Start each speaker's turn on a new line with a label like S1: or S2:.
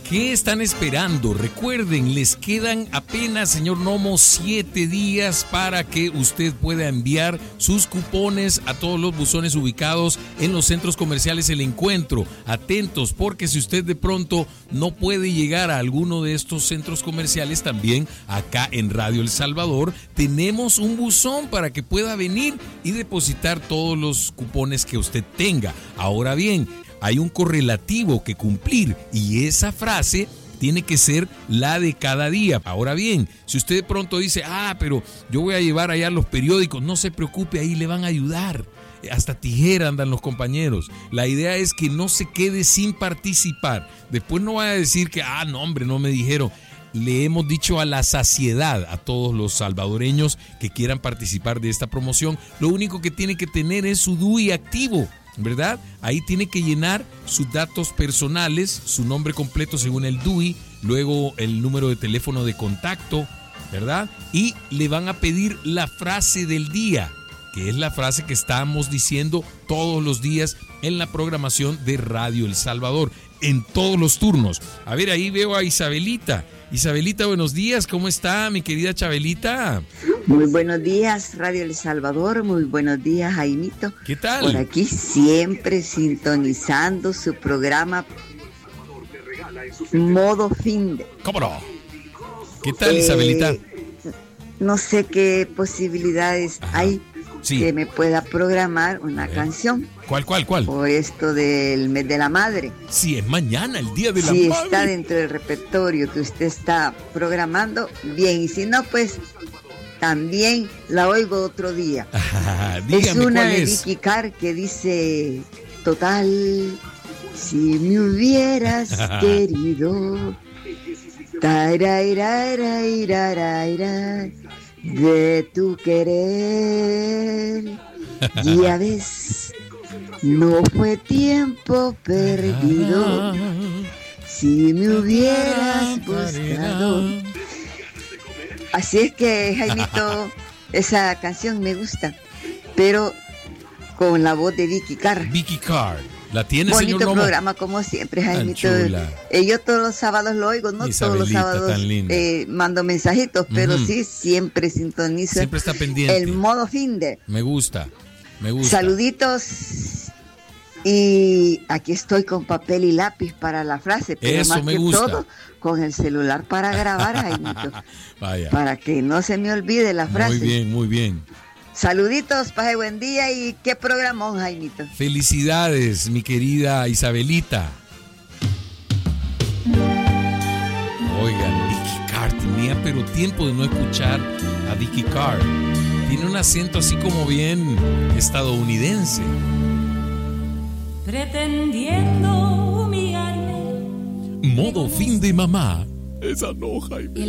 S1: ¿Qué están esperando? Recuerden, les quedan apenas, señor Nomo, 7 días para que usted pueda enviar sus cupones a todos los buzones ubicados en los centros comerciales El Encuentro. Atentos, porque si usted de pronto no puede llegar a alguno de estos centros comerciales, también acá en Radio El Salvador tenemos un buzón para que pueda venir y depositar todos los cupones que usted tenga. Ahora bien, hay un correlativo que cumplir y esa frase tiene que ser la de cada día. Ahora bien, si usted de pronto dice, pero yo voy a llevar allá los periódicos, no se preocupe, ahí le van a ayudar. Hasta tijera andan los compañeros. La idea es que no se quede sin participar. Después no vaya a decir que, no hombre, no me dijeron. Le hemos dicho a la saciedad a todos los salvadoreños que quieran participar de esta promoción. Lo único que tiene que tener es su DUI activo, ¿verdad? Ahí tiene que llenar sus datos personales, su nombre completo según el DUI, luego el número de teléfono de contacto, ¿verdad? Y le van a pedir la frase del día, que es la frase que estamos diciendo todos los días en la programación de Radio El Salvador, en todos los turnos. A ver, ahí veo a Isabelita. Isabelita, buenos días, ¿cómo está mi querida Chabelita?
S2: Muy buenos días, Radio El Salvador, muy buenos días, Jaimito.
S1: ¿Qué tal?
S2: Por aquí siempre sintonizando su programa Modo Finde.
S1: ¿Cómo no? ¿Qué tal, Isabelita?
S2: No sé qué posibilidades hay que me pueda programar una canción.
S1: ¿Cuál?
S2: Por esto del mes de la madre.
S1: Sí, es mañana, el día de la madre.
S2: Si está dentro del repertorio que usted está programando, bien. Y si no, pues también la oigo otro día.
S1: Dígame,
S2: es una
S1: ¿cuál
S2: de
S1: es?
S2: Vicky Carr que dice, total, si me hubieras querido, tarairairairairaira, de tu querer, ya ves, no fue tiempo perdido, si me hubieras buscado. Así es que, Jaimito, esa canción me gusta, pero con la voz de Vicky Carr.
S1: Vicky Carr, ¿la tiene,
S2: bonito
S1: señor Nomo?
S2: Programa, como siempre, Jaimito. Yo todos los sábados lo oigo, no
S1: Isabelita,
S2: todos los sábados mando mensajitos, pero sí siempre sintonizo.
S1: Siempre está pendiente.
S2: El Modo Finde.
S1: Me gusta.
S2: Saluditos. Y aquí estoy con papel y lápiz para la frase, pero
S1: eso
S2: más
S1: me
S2: que
S1: gusta.
S2: todo con el celular para grabar, Jaimito.
S1: Vaya.
S2: Para que no se me olvide la frase.
S1: Muy bien.
S2: Saluditos, paje, buen día y qué programón, Jaimito.
S1: Felicidades, mi querida Isabelita. Oigan, Vicky Carr, tenía pero tiempo de no escuchar a Vicky Carr. Tiene un acento así como bien estadounidense.
S3: Pretendiendo humillarme.
S1: Modo Finde, mamá. Esa no, Jaime.